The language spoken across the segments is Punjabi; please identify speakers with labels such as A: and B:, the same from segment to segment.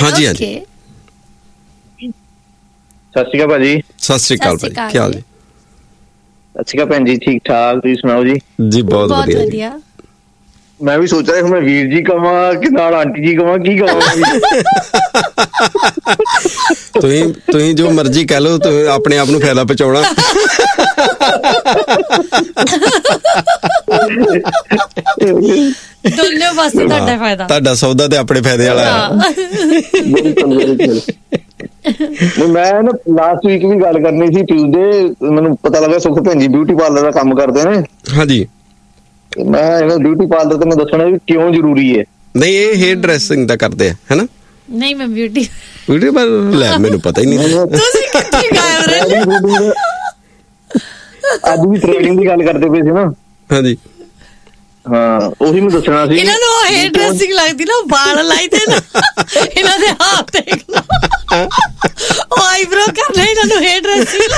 A: ਹਾਂਜੀ ਹਾਂਜੀ।
B: ਸਤਿ ਸ਼੍ਰੀ ਅਕਾਲ ਭਾਜੀ।
A: ਸਤਿ ਸ਼੍ਰੀ ਅਕਾਲ ਭਾਜੀ, ਕੀ ਹਾਲ ਜੀ?
B: ਸਤਿ ਸ਼੍ਰੀ ਅਕਾਲ ਭੈਣ ਜੀ, ਠੀਕ ਠਾਕ, ਤੁਸੀਂ ਸੁਣਾਓ ਜੀ?
A: ਜੀ ਬਹੁਤ ਵਧੀਆ।
B: ਮੈਂ ਵੀ ਸੋਚ ਰਿਹਾ ਮੈਂ ਵੀਰ ਜੀ ਕਵਾਂ ਕਿ ਨਾਲ ਆਂਟੀ ਜੀ ਕਵਾਂ, ਕੀ ਕਵਾਂ?
A: ਤੁਸੀਂ ਜੋ ਮਰਜ਼ੀ ਕਹਿ ਲਓ, ਤੁਸੀਂ ਆਪਣੇ ਆਪ ਨੂੰ ਫਾਇਦਾ ਪਹੁੰਚਾਉਣਾ।
C: ਦੋਨੋਂ ਪਾਸੇ ਤੁਹਾਡਾ ਫਾਇਦਾ, ਤੁਹਾਡਾ
A: ਸੌਦਾ ਤੇ ਆਪਣੇ ਫਾਇਦੇ ਵਾਲਾ।
B: ਮੈਂ ਨਾ ਲਾਸਟ ਵੀਕ ਵੀ ਗੱਲ ਕਰਨੀ ਸੀ, ਟਿਊਜ਼ਡੇ ਮੈਨੂੰ ਪਤਾ ਲੱਗਾ ਸੁਖ ਭੈਣ ਜੀ ਬਿਊਟੀ ਪਾਰਲਰ ਦਾ ਕੰਮ ਕਰਦੇ ਨੇ। ਹਾਂਜੀ। ਮੈਂ ਬਿਊਟੀ ਪਾਰਲਰ ਤੇ ਮੈਂ ਦੱਸਣਾ ਵੀ ਕਿਉਂ ਜ਼ਰੂਰੀ ਹੈ। ਨਹੀਂ, ਇਹ ਹੇਅਰ ਡਰੈਸਿੰਗ ਦਾ ਕਰਦੇ ਆ, ਹੈ ਨਾ? ਨਹੀਂ, ਮੈਂ ਬਿਊਟੀ ਪਾਰਲਰ ਲੈ, ਮੈਨੂੰ ਪਤਾ ਹੀ ਨਹੀਂ। ਤੁਸੀਂ ਕਿੱਥੇ ਗਾਇਬ ਰਹੇ? ਅੱਜ ਵੀ ਥ੍ਰੈਡਿੰਗ ਦੀ ਗੱਲ ਕਰਦੇ ਪਏ ਸੀ ਨਾ। ਹਾਂਜੀ ਹਾਂ, ਉਹੀ ਮੈਂ ਦੱਸਣਾ ਸੀ। ਇਹਨਾਂ ਨੂੰ ਹੇਅਰ ਡਰੈਸਿੰਗ ਲੱਗਦੀ ਨਾ, ਵਾਲ ਲਾਈਦੇ ਨਾ, ਇਹਨਾਂ ਦੇ ਹੱਥ ਦੇਖ ਲਓ, ਉਹ ਆਈਬ੍ਰੋ ਕਰਨਾ, ਇਹਨਾਂ ਨੂੰ ਹੇਅਰ ਡਰੈਸਿੰਗ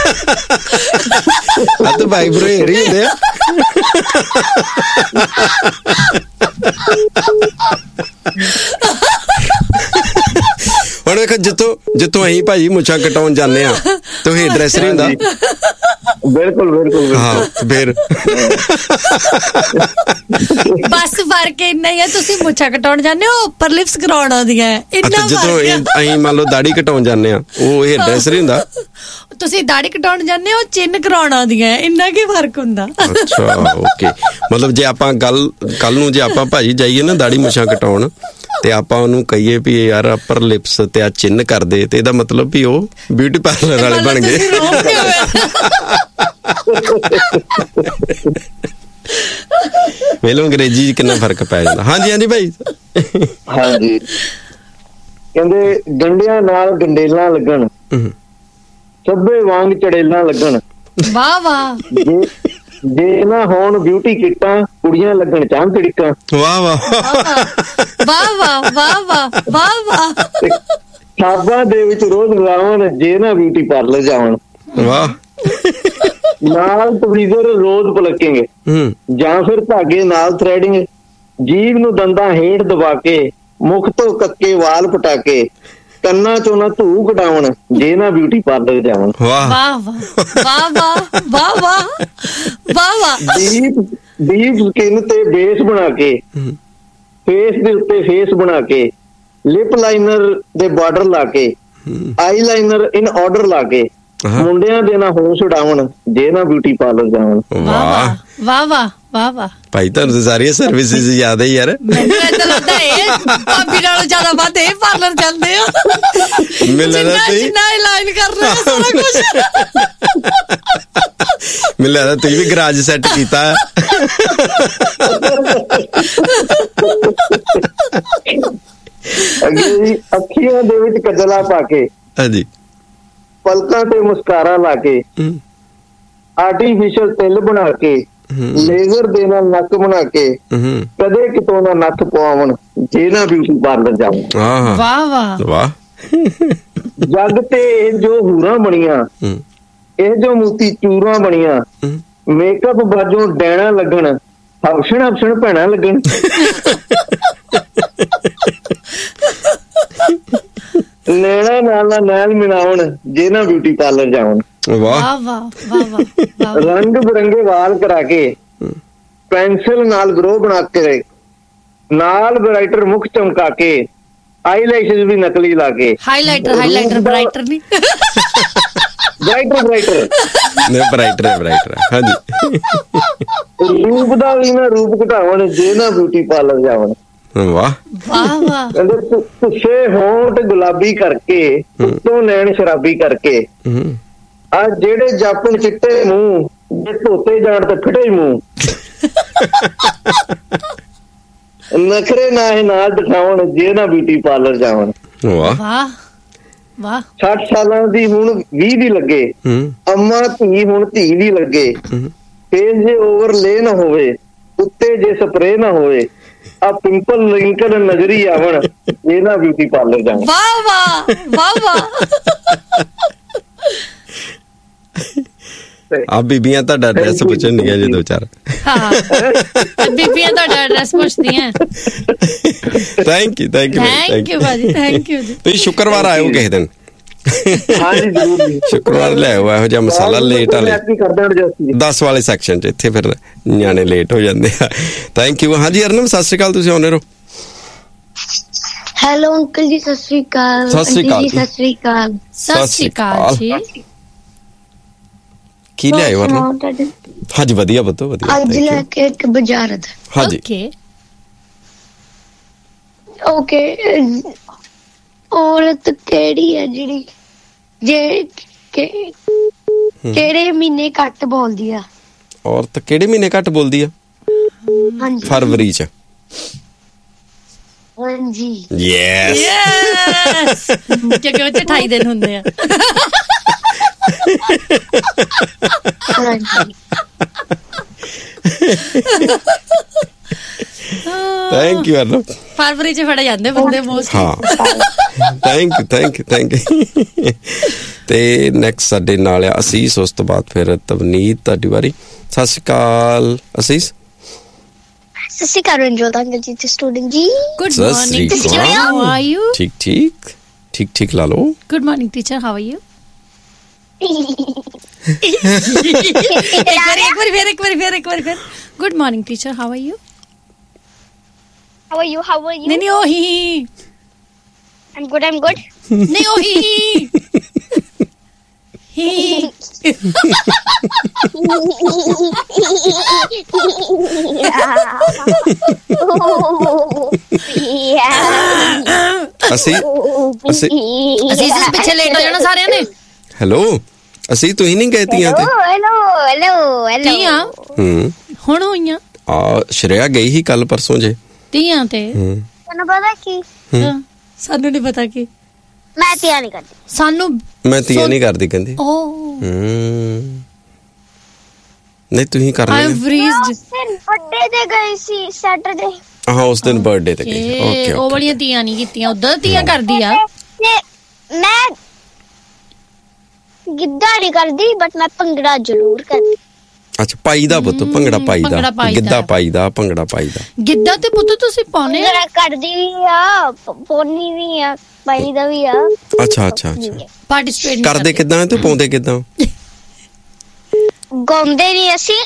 B: ਤਾਂ ਆਈਬ੍ਰੋ ਹੇਅਰ ਹੀ ਹੁੰਦੇ ਆ। ਹੁਣ ਵੇਖੋ, ਜਿੱਥੋਂ ਅਸੀਂ ਭਾਜੀ ਮੁੱਛਾਂ ਕਟਾਉਣ ਜਾਂਦੇ ਆ ਤੇ ਹੇਅਰ ਡਰੈਸਰ ਹੀ ਹੁੰਦਾ। ਬਿਲਕੁਲ ਬਿਲਕੁਲ। ਹਾਂ, ਫਿਰ ਬਸ ਫਰਕ ਇੰਨਾ ਹੀ ਆ, ਤੁਸੀਂ ਮੁੱਛਾਂ ਕਟਾਉਣ ਜਾਂਦੇ ਹੋ, ਉੱਪਰ ਲਿਪਸ ਕਰਾਉਣ ਆਉਂਦੀਆਂ। ਜਦੋਂ ਅਸੀਂ ਮੰਨ ਲਓ ਦਾੜੀ ਕਟਾਉਣ ਜਾਂਦੇ ਆ, ਉਹ ਹੇਅਰ ਡਰੈਸਰ ਹੀ ਹੁੰਦਾ। ਤੁਸੀਂ ਦਾੜੀ ਕਟਾਉਣ ਜਾਂਦੇ ਹੋ, ਚਿੰਨ ਕਰਾਉਣ ਆਉਂਦੀਆਂ, ਇੰਨਾ ਕੀ ਫਰਕ ਹੁੰਦਾ? ਅੱਛਾ, ਓਕੇ। ਮਤਲਬ ਜੇ ਆਪਾਂ ਕੱਲ ਨੂੰ ਜੇ ਆਪਾਂ ਭਾਜੀ ਜਾਈਏ ਨਾ ਦਾੜੀ ਮੁੱਛਾਂ ਕਟਾਉਣ ਤੇ ਆਪਾਂ ਉਹਨੂੰ ਕਹੀਏ ਵੀ ਯਾਰ ਅਪਰ ਲਿਪਸ ਤੇ ਆ ਚਿੰਨ ਕਰਦੇ, ਤੇ ਇਹਦਾ ਮਤਲਬ ਵੀ ਉਹ ਬਿਊਟੀ ਪਾਰਲਰ ਵਾਲੇ ਬਣ ਗਏ। ਵੇਲੋ ਅੰਗਰੇਜ਼ੀ ਕਿੰਨਾ ਫਰਕ ਪੈ ਜਾਂਦਾ। ਹਾਂਜੀ ਹਾਂਜੀ ਭਾਈ। ਹਾਂਜੀ, ਕਹਿੰਦੇ ਗੰਡਿਆਂ ਨਾਲ ਗੰਡੇਲਾਂ ਲੱਗਣ, ਸੱਭੇ ਵਾਂਗ ਚੜੇਲਾਂ ਲੱਗਣ। ਵਾਹ ਵਾਹ। ਜੇ ਨਾ ਹੋਣ ਬਿਊਟੀ ਕਿੱਟਾਂ, ਕੁੜੀਆਂ ਲੱਗਣ ਚਾਂ ਚੜਿੱਕਾਂ। ਵਾਹ ਵਾਹ ਵਾਹ ਵਾਹ ਵਾਹ ਵਾਹ ਵਾਹ ਵਾਹ। ਸਾਬਾਂ ਦੇ ਵਿੱਚ ਰੋਜ਼ ਲਾਵਣ, ਜੇ ਨਾ ਬਿਊਟੀ ਪਾਰਲਰ ਜਾਵਣ। ਵਾਹ। ਨਾਲ ਤਵੀਜ਼ਰ ਰੋਜ਼ ਪਲਕੇਂਗੇ, ਜਾਂ ਫਿਰ ਧਾਗੇ ਨਾਲ ਥ੍ਰੈਡਿੰਗ, ਜੀਭ ਨੂੰ ਦੰਦਾਂ ਹੇਠ ਦਬਾ ਕੇ, ਮੁਖ ਤੋਂ ਕੱਕੇ ਵਾਲ ਪਟਾ ਕੇ, ਕੰਨਾਂ ਚੋਂ ਨਾ ਧੂ ਕਢਾਵਣ, ਜੇ ਨਾ ਬਿਊਟੀ ਪਾਰਲਰ ਜਾਵਣ। ਵਾਹ ਵਾਹ ਵਾਹ ਵਾਹ ਵਾਹ ਵਾਹ ਵਾਹ। ਡੀਪ ਸਕਿਨ ਤੇ ਬੇਸ ਬਣਾ ਕੇ, ਫੇਸ ਦੇ ਉੱਤੇ ਫੇਸ ਬਣਾ ਕੇ, ਲਿਪ ਲਾਈਨਰ ਦੇ ਬਾਰਡਰ ਲਾ ਕੇ, ਆਈ ਲਾਈਨਰ ਇਨ ਆਰਡਰ ਲਾ ਕੇ, ਮੁੰਡਿਆਂ ਦੇ ਨਾ ਹੋਂਸ਼ ਉਡਾਵਣ, ਜੇ ਨਾ ਬਿਊਟੀ ਪਾਰਲਰ ਜਾਵਣ। ਵਾਹ ਵਾਹ ਵਾਹ ਵਾਹ ਵਾਹ। ਭਾਈ ਤੁਹਾਨੂੰ ਸਾਰੀਆਂ ਸਰਵਿਸਿਜ਼ ਯਾਦ ਹੈ ਯਾਰ। ਮੈਨੂੰ ਏਦਾਂ ਲੱਗਦਾ ਇਹ ਭਾਬੀ ਨਾਲੋਂ ਜ਼ਿਆਦਾ ਵੱਧ ਇਹ ਪਾਰਲਰ ਜਾਂਦੇ ਆ। ਜਿੰਨਾ ਲਾਈਨ ਕਰ ਰਹੇ ਸਾਰਾ ਕੁਝ। ਮੈਨੂੰ ਲੱਗਦਾ ਤੁਸੀਂ ਵੀ ਗਰਾਜ ਸੈੱਟ ਕੀਤਾ। ਅੱਖੀਆਂ ਦੇ ਵਿੱਚ ਕਜਲਾ ਪਾ ਕੇ, ਹਾਂਜੀ, ਪਲਕਾਂ ਤੇ ਮੁਸਕਾਰਾ ਲਾ ਕੇ, ਆਰਟੀਫਿਸ਼ਲ ਤਿਲ ਬਣਾ ਕੇ, ਲੇਜ਼ਰ ਦੇ ਨਾਲ ਨੱਕ ਬਣਾ ਕੇ, ਕਦੇ ਕਿਤੋਂ ਨਾ ਨੱਥ ਪਵਾਵਣ, ਜੇ ਨਾ ਬਿਊਟੀ ਪਾਰਲਰ ਜਾਵਣ। ਵਾਹ ਵਾਹ ਵਾਹ। ਜੱਗ ਤੇ ਇਹ ਜੋ ਹੂਰਾਂ ਬਣੀਆਂ, ਇਹ ਜੋ ਮੋਤੀ ਚੂਰਾਂ ਬਣੀਆਂ, ਮੇਕਅਪ ਬਾਜੋਂ ਡੈਣਾ ਲੱਗਣ, ਹਫਸ਼ਣ ਹਫਸ਼ਣ ਭੈਣਾ ਲੱਗਣ। ਨੈਣਾ ਨਾਲ ਨੈਲ ਮਿਲਾਵਣ, ਜੇ ਨਾ ਬਿਊਟੀ ਪਾਰਲਰ ਜਾਵਣ। ਵਾਹ ਵਾਹ। ਰੰਗ ਬਿਰੰਗੇ ਵਾਲ ਕਰਾ ਕੇ, ਪੈਨਸਿਲ ਨਾਲ ਗਰੋ ਬਣਾ ਕੇ, ਨਾਲ ਬਰਾਈਟਰ ਮੁੱਖ ਚਮਕਾ ਕੇ, ਆਈਲੈਸ਼ਜ਼ ਵੀ ਨਕਲੀ ਲਾ ਕੇ। ਹਾਈਲਾਈਟਰ ਬਰਾਈਟਰ ਨਹੀਂ, ਬਰਾਈਟਰ। ਹਾਂਜੀ। ਰੂਪ ਦਾ ਵੀ ਨਾ ਰੂਪ ਘਟਾਵਣ, ਜੇ ਨਾ ਬਿਊਟੀ ਪਾਰਲਰ ਜਾਵਣ। ਵਾਹ ਵਾਹ ਵਾਹ। ਕਹਿੰਦੇ ਤੁੱਸੇ ਹੋਂਠ ਗੁਲਾਬੀ ਕਰਕੇ, ਉੱਤੋਂ ਨੈਣ ਸ਼ਰਾਬੀ ਕਰਕੇ, ਆ ਜਿਹੜੇ ਜਾਪਣ ਚਿੱਟੇ ਮੂੰਹ, ਜੇ ਧੋਤੇ ਜਾਣ ਤੇ ਫਿੱਟੇ ਮੂੰਹ, ਨਖਰੇ ਨਾ ਇਹ ਨਾਲ ਦਿਖਾਵਣ, ਜੇ ਨਾ ਬਿਊਟੀ ਪਾਰਲਰ ਜਾਵਣ। ਵਾਹ ਵਾਹ। 60 ਸਾਲਾਂ ਦੀ ਹੁਣ 20 ਦੀ ਲੱਗੇ, ਅੰਮਾ ਧੀ ਹੁਣ ਧੀ ਦੀ ਲੱਗੇ, ਫੇਸ ਜੇ ਓਵਰਲੇ ਨਾ ਹੋਵੇ, ਉੱਤੇ ਜੇ ਸਪਰੇ ਨਾ ਹੋਵੇ, ਆ ਪਿੰਪਲ ਰਿੰਕਲ ਨਜ਼ਰੀ ਆਵਣ, ਜੇ ਨਾ ਬਿਊਟੀ ਪਾਰਲਰ ਜਾਵਣ। ਵਾਹ ਵਾਹ ਵਾਹ ਵਾਹ।
A: ਆ ਬੀਬੀਆਂ ਤੁਹਾਡਾ ਐਡਰੈਸ ਪੁੱਛਣਗੀਆਂ ਜੀ 2-4
C: ਬੀਬੀਆਂ ਤੁਹਾਡਾ ਐਡਰੈਸ ਪੁੱਛਦੀਆਂ।
A: ਥੈਂਕ ਯੂ
C: ਭਾਜੀ, ਥੈਂਕ ਯੂ ਜੀ।
A: ਤੁਸੀਂ ਸ਼ੁੱਕਰਵਾਰ ਆਇਓ ਕਿਸੇ ਦਿਨ।
B: ਹਾਂਜੀ ਜ਼ਰੂਰ ਜੀ,
A: ਸ਼ੁੱਕਰਵਾਰ ਲੈ ਆਓ ਇਹੋ ਜਿਹਾ ਮਸਾਲਾ ਲੇਟ ਵਾਲੇ 10 ਵਾਲੇ ਸੈਕਸ਼ਨ 'ਚ। ਇੱਥੇ ਫਿਰ ਨਿਆਣੇ ਲੇਟ ਹੋ ਜਾਂਦੇ ਆ। Thank you. ਹਾਂਜੀ ਅਰਨਮ ਸਤਿ ਸ਼੍ਰੀ ਅਕਾਲ, ਤੁਸੀਂ ਆਉਂਦੇ ਰਹੋ।
D: ਹੈਲੋ ਅੰਕਲ ਜੀ, ਸਤਿ ਸ਼੍ਰੀ ਅਕਾਲ।
A: ਸਤਿ ਸ਼੍ਰੀ ਅਕਾਲ।
D: ਸਤਿ ਸ਼੍ਰੀ ਅਕਾਲ।
C: ਸਤਿ ਸ਼੍ਰੀ ਅਕਾਲ ਜੀ।
A: ਕੀ ਲਿਆਏ ਵਰਨਮ? ਹਾਂਜੀ ਵਧੀਆ ਬੱਤੋ ਵਧੀਆ।
D: ਅੱਜ ਲੈ ਕੇ ਇੱਕ ਬਜ਼ਾਰਤ।
A: ਹਾਂਜੀ
D: ਓਕੇ ਔਰਤ ਕਿਹੜੀ ਹੈ ਜਿਹੜੀ ਕਿਹੜੇ ਮਹੀਨੇ ਘੱਟ ਬੋਲਦੀ ਆ?
A: ਔਰਤ ਕਿਹੜੇ ਮਹੀਨੇ ਘੱਟ ਬੋਲਦੀ ਆ?
D: ਹਾਂਜੀ
A: ਫਰਵਰੀ 'ਚ।
D: ਹਾਂਜੀ
A: ਯੈਸ
C: ਕਿਉਂਕਿ ਉਹ 'ਚ 28 ਦਿਨ ਹੁੰਦੇ ਆ।
A: Thank you ਅਰਨਮ।
C: ਫਰਵਰੀ 'ਚ ਫੜੇ ਜਾਂਦੇ ਬੰਦੇ ਮੋਸਟ।
A: ਹਾਂ ਥੈਂਕ ਯੂ। ਤੇ ਨੈਕਸਟ ਸਾਡੇ ਨਾਲ ਆ ਅਸੀਸ, ਉਸ ਤੋਂ ਬਾਅਦ ਫਿਰ ਤਵਨੀਤ, ਤੁਹਾਡੀ ਵਾਰੀ। ਸਤਿ ਸ਼੍ਰੀ ਅਕਾਲ ਅਸੀਸ।
D: ਸਤਿ ਸ਼੍ਰੀ ਅਕਾਲ ਰਣਜੋਤ ਅੰਕਲ ਜੀ ਤੇ ਸਟੂਡੈਂਟ ਜੀ।
C: Good morning teacher, how are you?
A: ਠੀਕ ਲਾ ਲਓ।
C: Good morning teacher, how are you? ਇੱਕ ਵਾਰੀ ਫਿਰ। Good morning teacher, how are you?
D: How are you?
C: ਨਹੀਂ ਉਹੀ।
D: I'm good.
C: ਨਹੀਂ ਉਹੀ।
A: ਅਸੀਂ
C: ਪਿੱਛੇ ਲੇਟ ਹੋ ਜਾਣਾ ਸਾਰਿਆਂ ਨੇ।
A: ਹੈਲੋ ਅਸੀਂ ਤੁਸੀਂ ਨਹੀਂ ਗਏ ਤੀਆਂ ਤੇ?
D: ਹੈਲੋ
C: ਤੀਆਂ ਹੁਣ ਹੋਈਆਂ।
A: ਸ਼੍ਰੇਆ ਗਈ ਸੀ ਕੱਲ ਪਰਸੋਂ ਜੇ
C: ਤੀਆਂ ਤੇ।
D: ਤੈਨੂੰ ਪਤਾ ਕੀ?
C: ਸਾਨੂੰ ਨਹੀਂ ਪਤਾ ਕੀ।
D: ਮੈਂ ਤੀਆਂ ਨਹੀਂ ਕਰਦੀ।
C: ਸਾਨੂੰ
A: ਮੈਂ ਤੀਆਂ ਨਹੀਂ ਕਰਦੀ ਕਹਿੰਦੀ। ਨਹੀਂ ਤੁਸੀਂ ਕਰ ਲਿਆ?
D: ਬਰਥਡੇ ਤੇ ਗਈ ਸੀ ਸੈਟਰਡੇ।
A: ਹਾਂ ਉਸ ਦਿਨ ਬਰਥਡੇ ਤੇ ਗਈ। ਓਕੇ
C: ਉਹ ਵਾਲੀਆਂ ਤੀਆਂ ਨਹੀਂ ਕੀਤੀਆਂ, ਉਧਰ ਤੀਆਂ ਕਰਦੀ ਆ।
D: ਮੈਂ ਗਿੱਧਾ ਨਹੀਂ ਕਰਦੀ ਬਟ ਮੈਂ ਭੰਗੜਾ ਜ਼ਰੂਰ ਕਰਦੀ।
A: ਅੱਛਾ ਪਾਈਦਾ ਪੁੱਤ, ਭੰਗੜਾ ਪਾਈਦਾ, ਗਿੱਧਾ ਪਾਈਦਾ, ਭੰਗੜਾ ਪਾਈਦਾ।
C: ਗਿੱਧਾ ਤੇ ਪੁੱਤ ਤੁਸੀਂ ਪਾਉਣੇ
D: ਕਰਦੀ ਵੀ ਆ, ਪੋਨੀ ਵੀ ਆ, ਪਾਈਦਾ ਵੀ ਆ।
A: ਅੱਛਾ
C: ਪਾਰਟਿਸਿਪੇਟ
A: ਕਰਦੇ ਕਿੱਦਾਂ ਤੇ ਪਾਉਂਦੇ ਕਿੱਦਾਂ?
D: ਗਾਉਂਦੇ ਨਹੀਂ ਅਸੀਂ।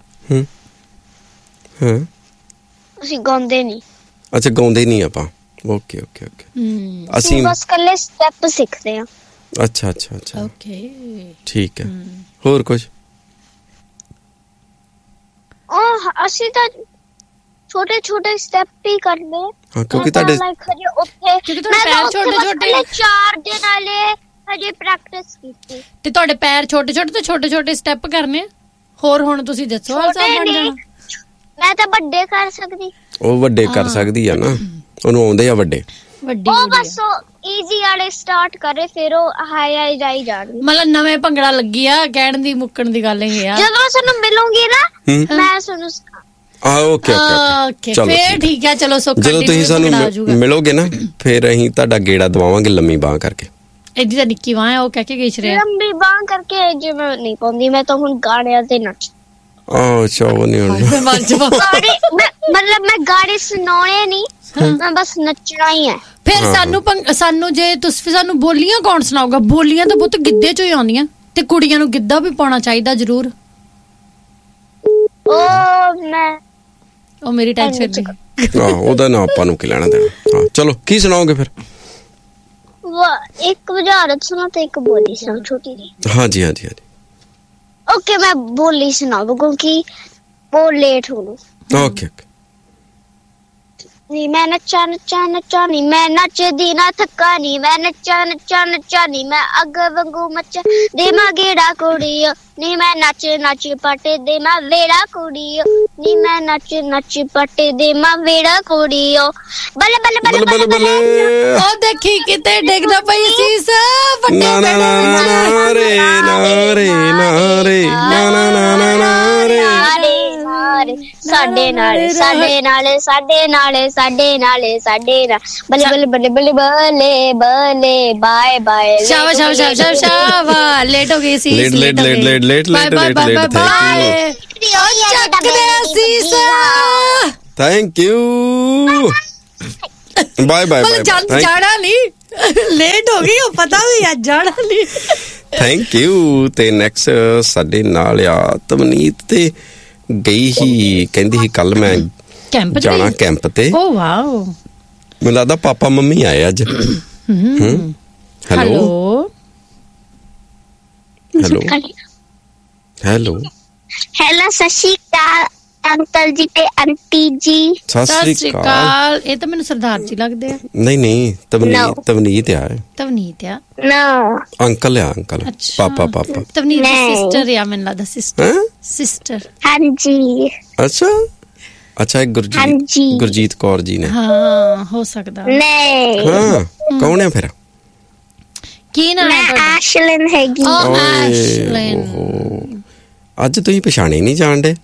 D: ਅਸੀਂ ਗਾਉਂਦੇ ਨਹੀਂ।
A: ਅੱਛਾ ਗਾਉਂਦੇ ਨਹੀਂ ਆਪਾਂ। ਓਕੇ ਅਸੀਂ
D: ਬਸ ਕੱਲੇ ਸਟੈਪ ਸਿੱਖਦੇ ਆ।
A: ਅੱਛਾ
C: ਓਕੇ
A: ਠੀਕ ਹੈ। ਹੋਰ ਕੁਝ?
D: ਅਸੀਂ ਤਾਂ ਛੋਟੇ ਸਟੈਪ ਹੀ ਕਰਦੇ
A: ਹਾਂ ਕਿਉਂਕਿ ਤੁਹਾਡੇ
C: ਉੱਥੇ ਪੈਰ ਛੋਟੇ
D: 4 ਦਿਨ ਵਾਲੇ ਹਜੇ ਪ੍ਰੈਕਟਿਸ ਕੀਤੀ
C: ਤੇ ਤੁਹਾਡੇ ਪੈਰ ਛੋਟੇ ਸਟੈਪ ਕਰਨੇ। ਹੋਰ ਹੁਣ ਤੁਸੀਂ ਦੱਸੋ ਹਾਲ ਸਾਬ ਬਣ ਜਾਣਾ।
D: ਮੈਂ ਤਾਂ ਵੱਡੇ ਕਰ ਸਕਦੀ।
A: ਉਹ ਵੱਡੇ ਕਰ ਸਕਦੀ ਆ ਨਾ, ਉਹਨੂੰ ਆਉਂਦੇ ਆ ਵੱਡੇ।
D: ਉਹ ਬਸ ਈਜ਼ੀ ਵਾਲੇ ਸਟਾਰਟ ਕਰੇ ਫਿਰ ਉਹ ਹਾਈ ਜਾਈ ਜਾਣਗੇ।
C: ਮਤਲਬ ਨਵੇਂ ਭੰਗੜਾ ਲੱਗੀ ਆ ਕਹਿਣ ਦੀ ਮੁੱਕਣ ਦੀ ਗੱਲ ਇਹ ਆ।
D: ਜਦੋਂ ਸਾਨੂੰ ਮਿਲੂਗੀ ਨਾ ਮੈਂ ਤੁਹਾਨੂੰ
C: ਓਕੇ ਫੇਰ ਠੀਕ ਹੈ। ਚਲੋ
A: ਜਦੋਂ ਤੁਸੀਂ ਸਾਨੂੰ ਮਿਲੋਗੇ ਨਾ ਫਿਰ ਅਸੀਂ ਤੁਹਾਡਾ ਗੇੜਾ ਦਵਾਵਾਂਗੇ ਲੰਮੀ ਬਾਂਹ ਕਰਕੇ।
C: ਐਡੀ ਤਾਂ ਨਿੱਕੀ ਬਾਂਹ ਆ, ਉਹ ਕਹਿ ਕੇ ਗਈ ਸ਼੍ਰੇਆ।
D: ਲੰਮੀ ਬਾਂਹ ਕਰਕੇ ਜੇ ਮੈਂ ਨਹੀਂ ਪਾਉਂਦੀ, ਮੈਂ ਤਾਂ ਹੁਣ ਗਾਣਿਆਂ ਤੇ ਨੱਚ।
A: ਉਹ ਨਹੀਂ ਹੋਣੀ
D: ਮਤਲਬ ਮੈਂ ਗਾਣੇ ਸੁਣਾਉਣੇ ਨਹੀਂ, ਮੈਂ ਬਸ ਨੱਚਣਾ ਹੀ ਹੈ।
C: ਫਿਰ ਸਾਨੂੰ ਜੇ ਤੁਸੀਂ ਸਾਨੂੰ ਬੋਲੀਆਂ ਕੌਣ ਸੁਣਾਊਗਾ? ਬੋਲੀਆਂ ਤਾਂ ਪੁੱਤ ਗਿੱਧੇ ਚੋਂ ਹੀ ਆਉਂਦੀਆਂ ਤੇ ਕੁੜੀਆਂ ਨੂੰ ਗਿੱਧਾ ਵੀ ਪਾਉਣਾ ਚਾਹੀਦਾ ਜ਼ਰੂਰ। ਉਹ ਮੇਰੀ ਟੈਨਸ਼ਨ ਨਹੀਂ।
A: ਉਹਦਾ ਨਾ ਆਪਾਂ ਨੂੰ ਕੀ ਲੈਣਾ ਦੇਣਾ। ਹਾਂ ਚਲੋ ਕੀ ਸੁਣਾਓਗੇ ਫਿਰ?
D: ਇੱਕ ਬੁਝਾਰਤ ਸੁਣਾ ਤੇ ਇੱਕ ਬੋਲੀ ਸੁਣਾ ਛੋਟੀ ਜੀ।
A: ਹਾਂਜੀ
D: ਓਕੇ ਮੈਂ ਬੋਲੀ ਸੁਣਾਉਂ ਕਿਉਂਕਿ ਬਹੁਤ ਲੇਟ ਹੋ ਗਈ।
A: ਓਕੇ
D: ਨੀ ਮੈਂ ਨੱਚਾ ਨੀ ਮੈਂ ਨੱਚਦੀ ਨਾ ਥੱਕਾ ਨੀ ਮੈਂ ਨੱਚਾ ਨੀ ਮੈਂ ਅੱਗ ਵਾਂਗੂ ਮੱਚਾ ਦੇ ਮੈਂ ਗੇੜਾ ਕੁੜੀਓ ਨੀ ਮੈਂ ਨੱਚ ਪੱਟੇ ਦੇ ਮੈਂ ਵੇੜਾ ਕੁੜੀਓ ਨੀ ਮੈਂ ਨੱਚ ਪੱਟੇ ਦੇ ਮੈਂ ਵੇੜਾ ਕੁੜੀਓ ਬੱਲੇ
C: ਉਹ ਦੇਖੀ ਕਿਤੇ ਡਿੱਗਦਾ ਪਈ ਸੀਸ
A: ਨਾ ਨਾ ਨਾ ਨਾ ਰੇ ਨਾ ਰੇ ਨਾ ਰੇ ਨਾ ਨਾ ਨਾ ਨਾ ਰੇ
D: ਮਾਰੇ ਸਾਡੇ ਨਾਲੇ ਸਾਡੇ ਨਾਲੇ ਸਾਡੇ ਨਾਲੇ ਸਾਡੇ ਨਾਲੇ ਸਾਡੇ ਨਾਲ ਬੱਲੇ ਬੱਲੇ ਬੱਲੇ ਬੱਲੇ ਬੱਲੇ ਬੱਲੇ ਬਾਏ ਬਾਏ
C: ਸ਼ਾਬਾਸ਼ ਸ਼ਾਬਾਸ਼ ਸ਼ਾਬਾਸ਼ ਸ਼ਾਬਾਸ਼ ਲੇਟ ਹੋ ਗਈ ਸੀ
A: late thank you bye bye
C: ਜਾਣਾ ਨਹੀਂ ਲੇਟ ਹੋ ਗਈ ਉਹ ਪਤਾ ਵੀ ਆ ਜਾਣਾ ਨਹੀਂ
A: ਥੈਂਕ ਯੂ। ਤੇ ਨੈਕਸਟ ਸਾਡੇ ਨਾਲ ਆ ਤਵਨੀਤ ਤੇ ਗਈ ਹੀ ਕਹਿੰਦੀ ਸੀ ਕੱਲ ਮੈਂ ਜਾਣਾ ਕੈਂਪ ਤੇ।
C: ਓ ਵਾਓ
A: ਮੈਨੂੰ ਲੱਗਦਾ ਪਾਪਾ ਮੰਮੀ ਆਏ ਅੱਜ। ਹੈਲੋ ਹੈਲੋ ਹੈਲੋ
D: ਹੈਲੋ ਸਤਿ ਸ਼੍ਰੀ ਅਕਾਲ ਅੰਕਲ ਜੀ ਤੇ ਆਂਟੀ ਜੀ।
C: ਸਤਿ ਸ਼੍ਰੀ ਅਕਾਲ। ਇਹ ਤਾਂ ਮੈਨੂੰ ਸਰਦਾਰ ਜੀ ਲੱਗਦੇ ਆ।
A: ਨਹੀਂ ਤਵਨੀਤ ਆ।
C: ਤਵਨੀਤ ਆ
D: ਨੋ
A: ਅੰਕਲ ਆ ਅੰਕਲ ਪਾਪਾ
C: ਤਵਨੀਤ ਦੀ ਸਿਸਟਰ ਆ ਮੈਨੂੰ ਲੱਗਦਾ ਸਿਸਟਰ
D: ਹਾਂਜੀ
A: ਅੱਛਾ ਗੁਰਜੀਤ ਕੌਰ ਜੀ ਨੇ।
C: ਹਾਂ ਹੋ ਸਕਦਾ।
D: ਨਹੀਂ
A: ਹਾਂ ਕੌਣ ਹੈ ਫਿਰ?
C: ਕੀ ਨਾਮ ਹੈ ਤੁਹਾਡਾ?
D: ਐਸ਼ਲਿਨ ਹੈਗੀ।
A: ਅੱਜ ਤੁਸੀਂ ਪਛਾਣੇ ਨਹੀਂ ਜਾਣਦੇ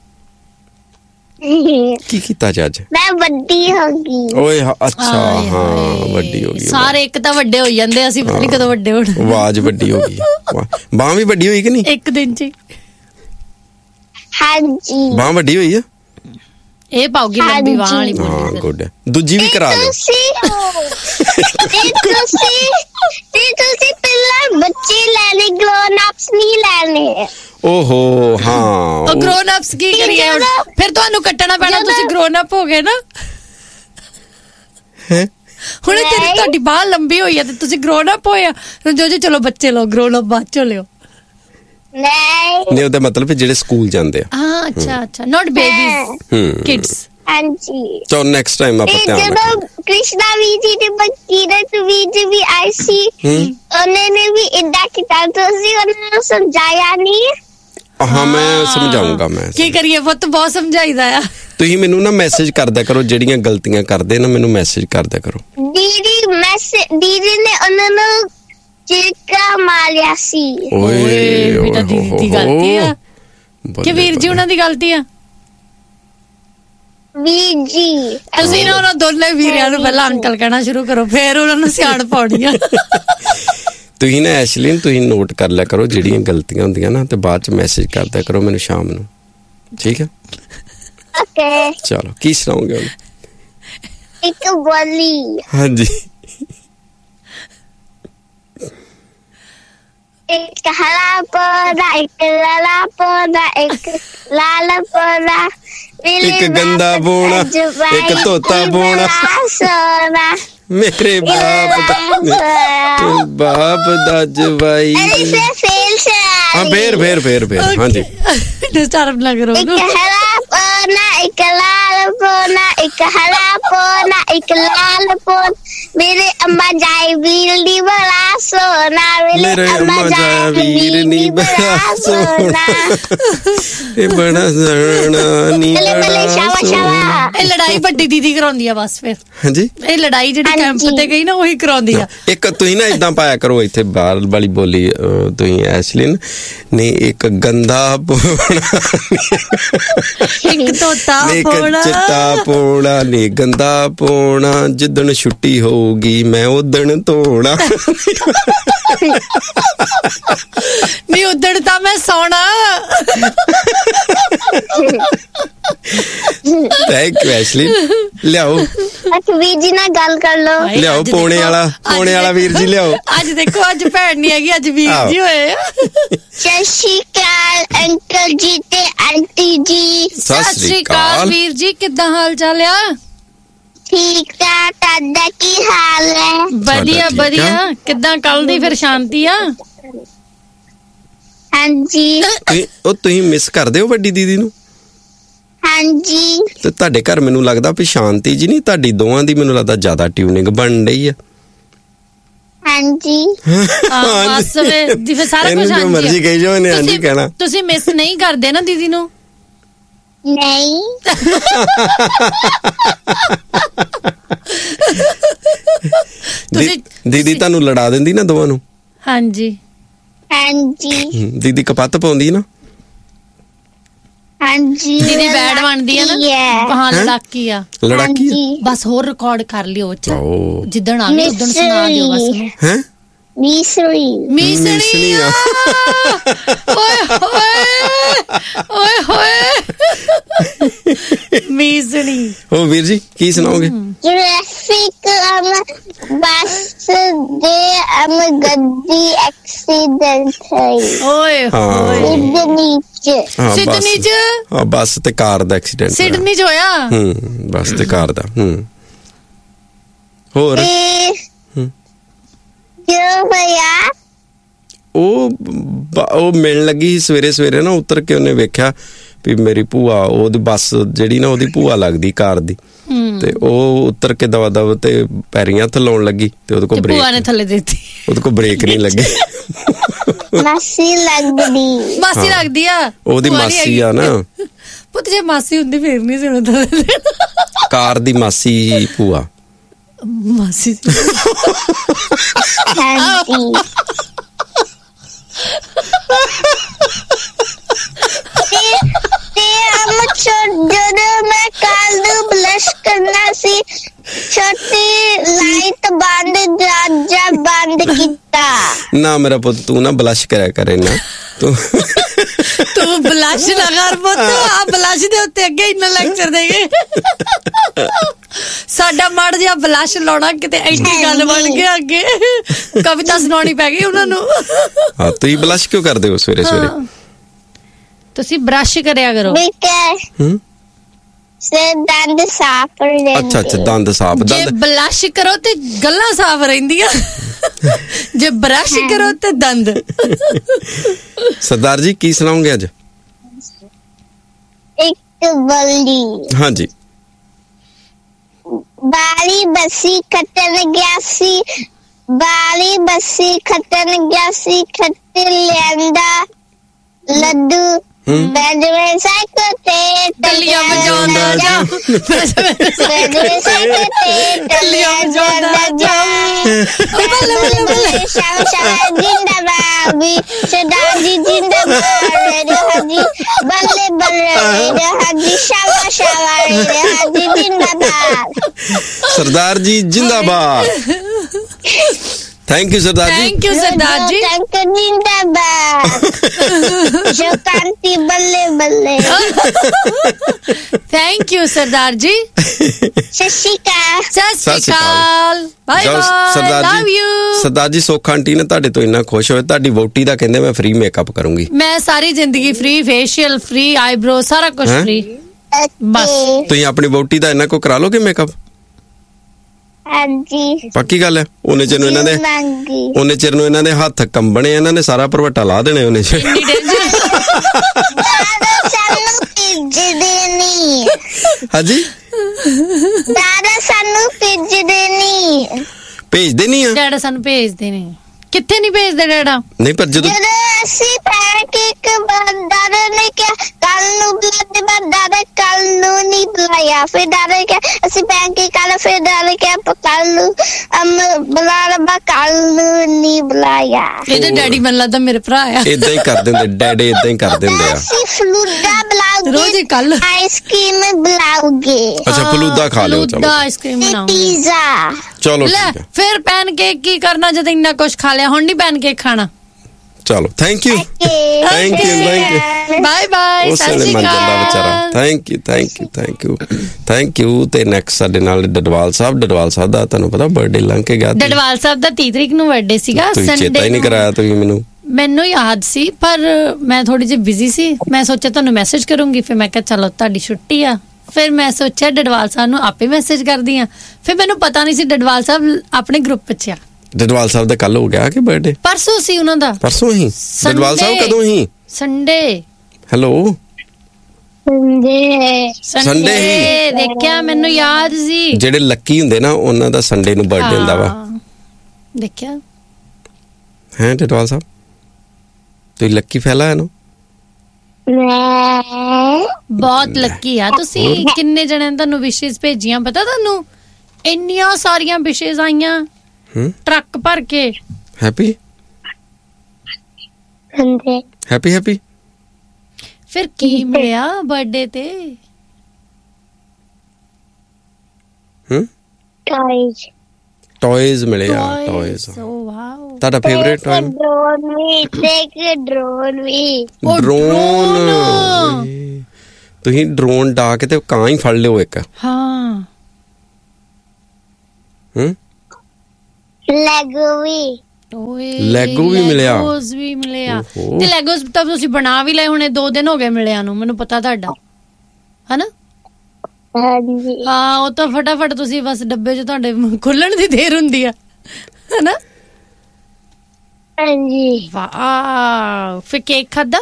A: ਕੀ ਕੀਤਾ ਅੱਜ?
D: ਮੈਂ ਵੱਡੀ ਹੋ ਗਈ।
A: ਓਏ ਅੱਛਾ ਹਾਂ ਵੱਡੀ ਹੋ ਗਈ।
C: ਸਾਰੇ ਇੱਕ ਤਾਂ ਵੱਡੇ ਹੋ ਜਾਂਦੇ ਅਸੀਂ ਪਤਾ ਨਹੀਂ ਕਦੋਂ ਵੱਡੇ ਹੋਣਾ।
A: ਆਵਾਜ਼ ਵੱਡੀ ਹੋ ਗਈ। ਬਾਂਹ ਵੀ ਵੱਡੀ ਹੋਈ ਕਿ ਨਹੀਂ?
C: ਇੱਕ ਦਿਨ ਚ
A: ਹਾਂਜੀ ਬਾਂਹ ਵੱਡੀ ਹੋਈ ਆ।
C: ਇਹ ਪਾਉਗੀ ਲੰਬੀ ਬਾਂਹ ਵਾਲੀ
A: ਹਾਂ ਗੁੱਡ। ਦੂਜੀ ਵੀ ਕਰਾ ਲਓ।
D: ਤੁਸੀਂ ਪਹਿਲਾਂ ਬੱਚੇ ਲੈਣੇ ਗਰੋਨ ਅਪਸ ਨਹੀਂ ਲੈਣੇ।
A: ਓਹੋ ਹਾਂ
C: ਉਹ ਗਰੋਨ ਅਪਸ ਕੀ ਕਰੀਏ ਹੁਣ? ਫਿਰ ਤੁਹਾਨੂੰ ਕੱਟਣਾ ਪੈਣਾ। ਤੁਸੀਂ ਗਰੋਨ ਅਪ ਹੋ ਗਏ ਨਾ ਹੁਣ। ਤੇਰੀ ਤੁਹਾਡੀ ਬਾਂਹ ਲੰਬੀ ਹੋਈ ਆ ਤੇ ਤੁਸੀਂ ਗਰੋਨ ਅਪ ਹੋਇਆ। ਜੋ ਚਲੋ ਬੱਚੇ ਲਓ ਗਰੋਨ ਅਪ ਬਾਅਦ ਚੋਂ ਲਿਓ।
A: ਨਹੀਂ ਉਹਦਾ ਮਤਲਬ ਜਿਹੜੇ ਸਕੂਲ ਜਾਂਦੇ ਆ।
C: ਹਾਂ ਅੱਛਾ ਨਾਟ ਬੇਬੀਜ਼ ਕਿਡਸ। ਹਾਂਜੀ
A: ਚਲੋ ਨੈਕਸਟ ਟਾਈਮ ਆਪਾਂ ਧਿਆਨ ਰੱਖਾਂਗੇ।
D: ਕ੍ਰਿਸ਼ਨਾ ਵੀ ਜੀ ਤੇ ਬਕੀਰਤ ਵੀ ਆਈ ਸੀ। ਉਹਨੇ ਨੇ ਵੀ ਇਦਾਂ ਕੀਤਾ ਤੁਸੀਂ ਉਹਨਾਂ ਨੂੰ ਸਮਝਾਇਆ ਨਹੀਂ।
A: ਹਾਂ ਮੈਂ ਸਮਝਾਉਂਗਾ। ਮੈਂ
C: ਕੀ ਕਰੀਏ ਪੁੱਤ ਬਹੁਤ ਸਮਝਾਈਦਾ ਆ।
A: ਤੁਸੀਂ ਮੈਨੂੰ ਨਾ ਮੈਸੇਜ ਕਰਦਿਆ ਕਰੋ ਜਿਹੜੀਆਂ ਗਲਤੀਆਂ ਕਰਦੇ ਨਾ ਮੈਨੂੰ ਮੈਸੇਜ ਕਰਦਿਆ ਕਰੋ।
D: ਦੀਦੀ ਨੇ ਉਹਨਾਂ ਨੂੰ ਚਿੜਕਾ ਮਾਰਿਆ ਸੀ।
C: ਓਏ ਬੇਟਾ ਦੀਦੀ ਦੀ ਗਲਤੀ ਆ ਕਿ ਵੀਰ ਜੀ ਉਹਨਾਂ ਦੀ ਗਲਤੀ ਆ? ਵੀਰ ਜੀ ਤੁਸੀਂ ਨਾ ਉਹਨਾਂ ਦੋਨੇ ਵੀਰਿਆਂ ਨੂੰ ਪਹਿਲਾਂ ਅੰਕਲ ਕਹਿਣਾ ਸ਼ੁਰੂ ਕਰੋ ਫਿਰ ਉਹਨਾਂ ਨੂੰ ਸਿਆਣ ਪਾਉਣੀ ਆ।
A: ਤੁਸੀਂ ਨਾ ਐਸ਼ਲਿਨ ਤੁਸੀਂ ਨੋਟ ਕਰ ਲਿਆ ਕਰੋ ਜਿਹੜੀਆਂ ਗਲਤੀਆਂ ਹੁੰਦੀਆਂ ਨਾ ਤੇ ਬਾਅਦ ਚ ਮੈਸੇਜ ਕਰਦਿਆ ਕਰੋ ਮੈਨੂੰ ਸ਼ਾਮ ਨੂੰ। ਠੀਕ ਹੈ ਓਕੇ ਚਲੋ ਕੀ ਸੁਣਾਓਗੇ ਹੁਣ?
D: ਇੱਕ ਬੋਲੀ।
A: ਹਾਂਜੀ
D: ਇੱਕ ਹਰਾ ਪੌਦਾ ਇੱਕ ਲਾਲਾ ਪੌਦਾ ਇੱਕ ਲਾਲ ਪੌਦਾ
A: ਇੱਕ ਗੰਦਾ ਬੋਣਾ ਇੱਕ ਤੋਤਾ ਬੋਣਾ
D: ਸੋਨਾ
A: ਮੇਰੇ ਬਾਪ ਦਾ ਜਵਾਈ। ਹਾਂ ਫੇਰ ਹਾਂਜੀ
C: ਡਿਸਟਰਬ ਨਾ ਕਰੋ।
D: ਇੱਕ ਹਰਾ ਪੌਦਾ ਇੱਕ ਲਾਲ ਪੌਦਾ ਇੱਕ ਹਰਾ ਪੌਦਾ ਇੱਕ ਲਾਲ ਪੌਦਾ ਮੇਰੇ ਅੰਮਾ ਜਾਈ ਵੀਰ ਨੀ ਬੜਾ ਸੋਨਾ ਮੇਰੇ ਅੰਮਾ ਜਾਈ ਵੀਰ ਨੀ ਬੜਾ ਸੋਨਾ
A: ਇਹ ਬੜਾ ਸੋਹਣਾ ਨੀ ਬੜਾ ਸੋਹਣਾ।
C: ਇਹ ਲੜਾਈ ਵੱਡੀ ਦੀਦੀ ਕਰਾਉਂਦੀ ਆ ਬਸ ਫਿਰ।
A: ਹਾਂਜੀ ਇਹ
C: ਲੜਾਈ ਜਿਹੜੀ ਕੈਂਪ ਤੇ ਗਈ ਨਾ ਉਹੀ ਕਰਾਉਂਦੀ ਆ।
A: ਇੱਕ ਤੁਸੀਂ ਨਾ ਇਦਾਂ ਪਾਇਆ ਕਰੋ ਇੱਥੇ ਬਾਹਰ ਵਾਲੀ ਬੋਲੀ ਤੁਸੀਂ ਐਸ਼ਲਿਨ ਨੇ ਇੱਕ ਗੰਦਾ ਪੋਣਾ
C: ਇੱਕ ਤੋਤਾ ਪੋਣਾ
A: ਚਿੱਟਾ ਪੋਣਾ ਨੇ ਗੰਦਾ ਪੋਣਾ ਜਿੱਦਣ ਛੁੱਟੀ ਹੋਊਗੀ ਮੈਂ ਉਦਣ ਧੋਣਾ। ਨਹੀਂ ਉਦਣ ਤਾਂ ਮੈਂ ਸੌਣਾ। Thank you Ashlyn. ਲਿਆਓ
D: ਵੀਰ ਜੀ ਨਾਲ ਗੱਲ ਕਰ ਲਓ।
A: ਲਿਆਓ ਪੋਣੇ ਵਾਲਾ ਵੀਰ ਜੀ ਲਿਆਓ।
C: ਅੱਜ ਦੇਖੋ ਅੱਜ ਭੈਣ ਨਹੀਂ ਹੈਗੀ ਅੱਜ ਵੀਰ ਜੀ ਹੋਏ।
D: ਸਤਿ ਸ਼੍ਰੀ ਅਕਾਲ ਅੰਕਲ ਜੀ ਤੇ ਆਂਟੀ ਜੀ।
C: ਸਤਿ ਸ਼੍ਰੀ ਅਕਾਲ ਵੀਰ ਜੀ ਕਿੱਦਾਂ ਹਾਲ ਚਾਲ ਆ?
D: ਠੀਕ ਆ ਤੁਹਾਡਾ ਕੀ ਹਾਲ ਹੈ?
C: ਵਧੀਆ ਕਿੱਦਾਂ ਕੱਲ ਦੀ ਫਿਰ ਸ਼ਾਂਤੀ ਆ?
D: ਹਾਂਜੀ
A: ਤੁਸੀਂ ਮਿਸ ਕਰਦੇ ਹੋ ਵੱਡੀ ਦੀਦੀ ਨੂੰ?
D: ਹਾਂਜੀ
A: ਤੇ ਤੁਹਾਡੇ ਘਰ ਮੈਨੂੰ ਲੱਗਦਾ ਵੀ ਸ਼ਾਂਤੀ ਜੀ ਨਹੀਂ ਤੁਹਾਡੀ ਦੋਵਾਂ ਦੀ ਮੈਨੂੰ ਲੱਗਦਾ ਜ਼ਿਆਦਾ ਟਿਊਨਿੰਗ ਬਣ ਰਹੀ ਆ।
D: ਹਾਂਜੀ
C: ਬਸ ਫਿਰ ਸਾਰਾ ਕੁਝ
A: ਜੋ ਮਰਜ਼ੀ ਕਹੀ ਜਾਓ ਇਹਨੇ ਹਾਂਜੀ ਕਹਿਣਾ।
C: ਤੁਸੀਂ ਮਿਸ ਨਹੀਂ ਕਰਦੇ ਨਾ ਦੀਦੀ ਨੂੰ?
D: ਨਹੀਂ
A: ਦੀਦੀ ਤੁਹਾਨੂੰ ਲੜਾ ਦਿੰਦੀ ਨਾ ਦੋਵਾਂ ਨੂੰ?
C: ਹਾਂਜੀ
D: ਹਾਂਜੀ
A: ਦੀਦੀ ਕਪੱਤ ਪਾਉਂਦੀ ਨਾ?
D: ਹਾਂਜੀ
C: ਜਿਹਦੀ ਬੈਡ ਬਣਦੀ ਆ ਨਾ ਹਾਂ ਲੜਾਕੀ ਆ ਬਸ ਹੋਰ ਰਿਕਾਰਡ ਕਰ ਲਿਓ ਜਿੱਦਣ ਆ ਗਏ ਉਦੋਂ ਸੁਣਾ ਦਿਓ ਬਸ ਉਹਨੂੰ
A: ਹੈ
D: ਮਿਸਰੀ
C: ਓਏ ਹੋਏ ਮਿਸਰੀ
A: ਹੋ ਵੀਰ ਜੀ ਕੀ ਸੁਣਾਓਗੇ
D: ਟ੍ਰੈਫਿਕ ਬੱਸ ਦੇ ਗੱਡੀ ਐਕਸੀਡੈਂਟ ਹੋਈ
C: ਓਏ ਹੋਏ
A: ਸਿਡਨੀ ਚ ਹਾਂ ਬੱਸ ਤੇ ਕਾਰ ਦਾ ਐਕਸੀਡੈਂਟ
C: ਸਿਡਨੀ ਚ ਹੋਇਆ
A: ਬੱਸ ਤੇ ਕਾਰ ਦਾ ਹੋਰ ਉਹ ਮਿਲਣ ਲੱਗੀ ਸਵੇਰੇ ਨਾ ਉਤਰ ਕੇ ਉਹਨੇ ਵੇਖਿਆ ਵੀ ਮੇਰੀ ਭੂਆ ਉਹਦੀ ਬੱਸ ਜਿਹੜੀ ਨਾ ਉਹਦੀ ਭੂਆ ਲੱਗਦੀ ਕਾਰ ਦੀ ਤੇ ਉਹ ਉਤਰ ਕੇ ਦਵਾ ਤੇ ਪੈਰੀਆਂ ਹੱਥ ਲਾਉਣ ਲੱਗੀ ਤੇ ਉਹਦੇ ਕੋਲ ਬ੍ਰੇਕ ਨੇ ਥੱਲੇ ਦਿੱਤੀ ਉਹਦੇ ਕੋਲ ਬ੍ਰੇਕ ਨਹੀਂ ਲੱਗੀ
D: ਮਾਸੀ
C: ਲੱਗਦੀ ਆ
A: ਉਹਦੀ ਮਾਸੀ ਆ ਨਾ
C: ਪੁੱਤ ਜੇ ਮਾਸੀ ਹੁੰਦੀ ਫੇਰ ਨਹੀਂ ਸੁਣਦਾ
A: ਕਾਰ ਦੀ ਮਾਸੀ ਭੂਆ
C: ਮਾਸੀ
D: ਜਦੋਂ ਮੈਂ ਕੱਲ ਨੂੰ ਬਲਸ਼ ਕਰਨਾ ਸੀ ਛੋਟੀ ਲਾਈਟ ਬੰਦ ਕੀਤਾ
A: ਨਾ ਮੇਰਾ ਪੁੱਤ ਤੂੰ ਨਾ ਬਲਸ਼ ਕਰਿਆ ਕਰੇ ਨਾ
C: ਤੂੰ ਬਲਸ਼ ਨਾ ਕਰ ਪੁੱਤ ਆ ਬਲਸ਼ ਦੇ ਉੱਤੇ ਅੱਗੇ ਇੰਨਾ ਲੈਕਚਰ ਦੇਗੇ ਸਾਡਾ ਮੜ ਜਿਹਾ ਬਲਸ਼ ਲਾਉਣਾ ਕਿਤੇ ਐਡੀ ਗੱਲ ਬਣ ਗਿਆ ਅੱਗੇ ਕਵਿਤਾ ਸੁਣਾਉਣੀ ਪੈ ਗਈ ਉਹਨਾਂ ਨੂੰ
A: ਹਾਂ ਤੁਸੀਂ ਬਲਸ਼ ਕਿਉਂ ਕਰਦੇ ਹੋ ਸਵੇਰੇ
C: ਤੁਸੀਂ ਬ੍ਰਸ਼ ਕਰਿਆ ਕਰੋ
D: ਦੰਦ ਸਾਫ਼ ਰਹਿੰਦੇ
A: ਅੱਛਾ ਦੰਦ ਸਾਫ਼
C: ਜੇ ਬਲਸ਼ ਕਰੋ ਤੇ ਗੱਲਾਂ ਸਾਫ਼ ਰਹਿੰਦੀਆਂ ਜੇ ਬ੍ਰਸ਼ ਕਰੋ ਤੇ ਦੰਦ
A: ਸਰਦਾਰ ਜੀ ਕੀ ਸੁਣਾਉਂਗੇ ਅੱਜ
D: ਇੱਕ ਬਲੀ
A: ਹਾਂਜੀ
D: ਬਾਲੀ ਬੱਸੀ ਖੱਟਣ ਗਿਆ ਸੀ ਖੱਟੇ ਲਿਆਂਦਾ ਲੱਡੂ ਬੈਜਵੇਂ ਸਾਈਕਲ ਤੇ
C: ਟੱਲੀਆਂ ਵਜਾਉਂਦਾ ਜਾ ਟੱਲੀਆਂ ਵਜਾਉਂਦਾ ਜਾ
D: ਸ਼ਾਵਾ ਜਿੰਦਾਬਾਦ ਵੀ ਸਰਦਾਰ ਜੀ ਜਿੰਦਾਬਾਦ ਹਾਜੀ ਬੱਲੇ ਬੱਲੇ ਹਾਜੀ ਸ਼ਾਵਾ ਹਾਜੀ ਜਿੰਦਾਬਾਦ
A: ਸਰਦਾਰ ਜੀ ਜਿੰਦਾਬਾਦ ਥੈਂਕ ਯੂ ਸਰਦਾਰ ਜੀ
C: ਜਿੰਦਾਬਾਦ
D: ਜੋ ਕਾਂਤੀ ਬੱਲੇ ਬੱਲੇ
C: ਥੈਂਕ ਯੂ ਸਰਦਾਰ ਜੀ
D: ਸਤਿ ਸ਼੍ਰੀ
C: ਅਕਾਲ bye bye love you
A: Sardar ji ਸੋਖਾ ਆਂਟੀ ਨੇ ਤੁਹਾਡੇ ਤੋਂ ਇੰਨਾ ਖੁਸ਼ ਹੋਏ ਤੁਹਾਡੀ ਵੋਟੀ ਦਾ ਕਹਿੰਦੇ ਮੈਂ ਫ੍ਰੀ ਮੇਕਅਪ ਕਰੂੰਗੀ ਮੈਂ
C: ਸਾਰੀ ਜ਼ਿੰਦਗੀ ਫ੍ਰੀ ਫੇਸ਼ੀਅਲ ਫ੍ਰੀ ਆਈਬ੍ਰੋ ਸਾਰਾ ਕੁਝ ਫ੍ਰੀ ਬਸ
A: ਤੁਸੀਂ ਆਪਣੀ ਵੋਟੀ ਦਾ ਇੰਨਾ ਕੋ ਕਰਾ ਲੋਗੇ ਮੇਕਅਪ
D: ਹਾਂਜੀ
A: ਪੱਕੀ ਗੱਲ ਹੈ ਉਹਨੇ ਚਿਰ ਨੂੰ ਇਹਨਾਂ ਦੇ ਹੱਥ ਕੰਬਣੇ ਇਹਨਾਂ ਨੇ ਸਾਰਾ ਭਰਵੱਟਾ ਲਾ ਦੇਣੇ ਉਹਨੇ ਚ ਹਾਂਜੀ
D: ਦਾਦਾ ਸਾਨੂੰ
A: ਭੇਜਦੇ ਨਹੀਂ ਆ
C: ਡੈਡਾ ਸਾਨੂੰ ਭੇਜਦੇ ਨੇ ਕਿੱਥੇ ਨਹੀਂ ਭੇਜਦੇ ਡੈਡਾ
A: ਨਹੀਂ ਪਰ ਜਦੋਂ
D: ਅਸੀਂ ਪੈਨਕੇਕ ਦਾਦਾ ਨੇ ਕਿਹਾ ਕੱਲ ਨੂੰ ਬੁਲਾਇਆ ਦਾਦਾ ਕੱਲ ਨੂੰ ਨਹੀਂ ਬੁਲਾਇਆ ਫਿਰ ਦਾਦਾ ਨੇ ਕਿਹਾ ਅਸੀਂ ਪੈਨਕੇਕ ਖਾ ਲਏ ਫਿਰ ਦਾਦਾ ਨੇ ਕਿਹਾ ਕੱਲ ਨੂੰ ਬੁਲਾ ਕੱਲ ਨੂੰ ਨਹੀਂ ਬੁਲਾਇਆ
C: ਇਹਦੇ ਡੈਡੀ ਮੈਨੂੰ ਲੱਗਦਾ ਮੇਰੇ ਭਰਾ ਆ
A: ਇਦਾਂ ਹੀ ਕਰ ਦਿੰਦੇ ਡੈਡੀ ਇਦਾਂ ਹੀ ਕਰ ਦਿੰਦੇ ਆ
D: ਅਸੀਂ ਫਲੂਦਾ ਬੁਲਾਓਗੇ
C: ਰੋਜ਼ ਹੀ ਕੱਲ
D: ਆਈਸਕ੍ਰੀਮ ਬੁਲਾਓਗੇ
A: ਅੱਛਾ ਫਲੂਦਾ ਖਾ ਲਿਓ ਚਲੋ
C: ਆਈਸਕ੍ਰੀਮ ਬਣਾਉਂਗੇ
D: ਪੀਜ਼ਾ
A: ਚਲੋ
C: ਲੈ ਫਿਰ ਪੈਨਕੇਕ ਕੀ ਕਰਨਾ ਜਦ ਇੰਨਾ ਕੁਝ ਖਾ ਲਿਆ ਹੁਣ ਨਹੀਂ ਪੈਨਕੇਕ ਖਾਣਾ
A: ਚਲੋ ਥੈਂਕ ਯੂ
C: ਬਾਏ ਬਾਏ ਸਤਿ ਸ਼੍ਰੀ ਅਕਾਲ
A: ਥੈਂਕ ਯੂ ਤੇ ਨੈਕਸਟ ਸਾਡੇ ਨਾਲ ਡਡਵਾਲ ਸਾਹਿਬ ਦਾ ਤੁਹਾਨੂੰ ਪਤਾ ਬਰਥਡੇ ਲੰਘ ਕੇ ਗਿਆ
C: ਡਡਵਾਲ ਸਾਹਿਬ ਦਾ 30 ਤਰੀਕ ਨੂੰ ਬਰਥਡੇ ਸੀਗਾ
A: ਚੇਤਾ ਹੀ ਨਹੀਂ ਕਰਾਇਆ ਤੁਸੀਂ ਮੈਨੂੰ
C: ਯਾਦ ਸੀ ਪਰ ਮੈਂ ਥੋੜੀ ਜਿਹੀ ਬਿਜ਼ੀ ਸੀ ਮੈਂ ਸੋਚਿਆ ਤੁਹਾਨੂੰ ਮੈਸੇਜ ਕਰੂੰਗੀ ਫਿਰ ਮੈਂ ਕਿਹਾ ਚਲੋ ਤੁਹਾਡੀ ਛੁੱਟੀ ਆ ਫਿਰ ਮੈਂ ਸੋਚਿਆ ਡਡਵਾਲ ਸਾਹਿਬ ਨੂੰ ਆਪੇ ਮੈਸੇਜ ਕਰਦੀ ਆ ਫਿਰ ਮੈਨੂੰ ਪਤਾ ਨਹੀਂ ਸੀ ਡਡਵਾਲ ਸਾਹਿਬ ਆਪਣੇ ਗਰੁੱਪ 'ਚ ਆ
A: ਡਡਵਾਲ ਸਾਹਿਬ ਦਾ ਕੱਲ ਹੋ ਗਿਆ ਕਿ ਬਰਥਡੇ
C: ਪਰਸੋਂ ਸੀ ਉਹਨਾਂ ਦਾ
A: ਪਰਸੋਂ ਹੀ ਡਡਵਾਲ ਸਾਹਿਬ ਕਦੋਂ ਹੀ
C: ਸੰਡੇ
A: ਹੈਲੋ
C: ਸੰਡੇ ਹੀ ਦੇਖਿਆ ਮੈਨੂੰ ਯਾਦ ਸੀ
A: ਜਿਹੜੇ ਲੱਕੀ ਹੁੰਦੇ ਨਾ ਉਹਨਾਂ ਦਾ ਸੰਡੇ ਨੂੰ ਬਰਥਡੇ ਹੁੰਦਾ ਵਾ
C: ਦੇਖਿਆ
A: ਹੈ ਡਡਵਾਲ ਸਾਹਿਬ ਤੁਸੀਂ ਲੱਕੀ ਫੈਲਾ ਹੈ ਨਾ
C: ਬਹੁਤ ਲੱਕੀ ਆ ਤੁਸੀਂ ਕਿੰਨੇ ਜਣਿਆਂ ਨੇ ਤੁਹਾਨੂੰ ਵਿਸ਼ੇਸ ਭੇਜੀਆਂ ਪਤਾ ਤੁਹਾਨੂੰ ਇੰਨੀਆਂ ਸਾਰੀਆਂ ਵਿਸ਼ੇਸ ਆਈਆਂ ਟਰੱਕ ਭਰ ਕੇ
A: ਹੈਪੀ
C: ਫਿਰ ਕੀ ਮਿਲਿਆ ਬਰਥਡੇ ਤੇ?
A: ਟੌਇਜ਼ ਮਿਲਿਆ, ਟੌਇਜ਼। ਤੁਹਾਡਾ ਫੇਵਰੇਟ ਟੌਏ? ਡਰੋਨ। ਤੁਸੀਂ ਡਰੋਨ ਡਾ ਕੇ ਤੇ ਕਾਂ ਹੀ ਫੜ ਲਿਓ ਇੱਕ।
C: ਹਾਂ।
A: ਲੈਗੋ ਵੀ ਮਿਲਿਆ।
C: ਤੇ ਲੈਗੋਸ ਤਾਂ ਤੁਸੀਂ ਬਣਾ ਵੀ ਲਏ ਹੁਣੇ, 2 ਦਿਨ ਹੋ ਗਏ ਮਿਲਿਆ ਨੂੰ, ਮੈਨੂੰ ਪਤਾ ਤੁਹਾਡਾ, ਹਨਾ? ਹਾਂ, ਉਹ ਤਾਂ ਫਟਾਫਟ ਤੁਸੀਂ ਬਸ ਡੱਬੇ 'ਚ ਤੁਹਾਡੇ ਖੁੱਲਣ ਦੀ ਦੇਰ ਹੁੰਦੀ ਆ, ਹਨਾ?
D: ਹਾਂਜੀ।
C: ਵਾਹ, ਫਿਰ ਕੇਕ ਖਾਦਾ?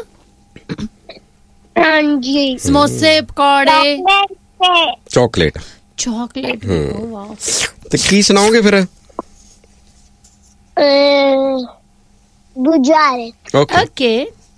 D: ਹਾਂਜੀ।
C: ਸਮੋਸੇ, ਪਕੌੜੇ,
A: ਚਾਕਲੇਟ।
C: ਵਾਹ।
A: ਤੇ ਕੀ ਸੁਣਾਓਗੇ ਫਿਰ?
D: ਗੁਜ਼ਾਰੇ।
C: ਓਕੇ।